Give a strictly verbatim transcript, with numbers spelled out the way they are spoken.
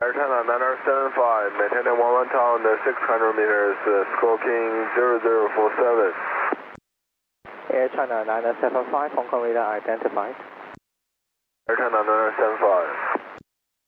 Air China nine seven five, maintaining one one town, six hundred meters, uh, stroking zero zero four seven. Air China nine seven five, Hong Kong radar identified. Air China nine seven five.